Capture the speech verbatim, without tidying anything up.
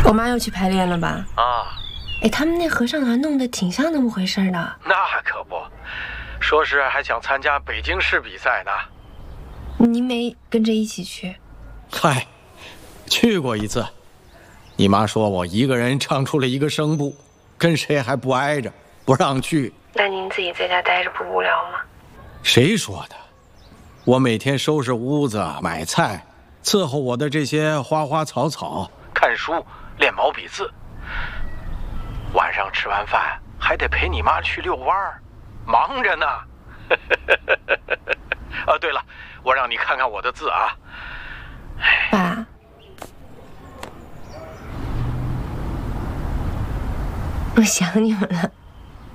我妈又去排练了吧？ 啊， 哎，他们那合唱团弄得挺像那么回事的。 那可不，说是还想参加北京市比赛呢。 你没跟着一起去？ 嗨，去过一次。你妈说我一个人唱出了一个声部，跟谁还不挨着，不让去。 那您自己在家待着不无聊吗？ 谁说的？我每天收拾屋子、买菜，伺候我的这些花花草草，看书、练毛笔字。晚上吃完饭还得陪你妈去遛弯儿，忙着呢。啊，对了，我让你看看我的字啊。 爸，我想你们了。